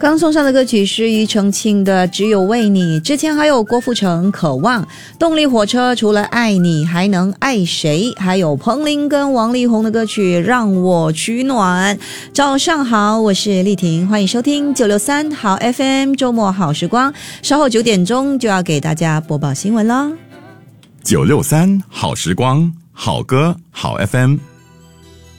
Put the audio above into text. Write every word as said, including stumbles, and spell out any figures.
刚送上的歌曲是庾澄庆的《只有为你》，之前还有郭富城《渴望》，动力火车除了爱你还能爱谁，还有彭羚跟王力宏的歌曲《让我取暖》。早上好，我是丽婷，欢迎收听九六三好 F M 周末好时光，稍后九点钟就要给大家播报新闻了。 九六三好时光，好歌好 F M。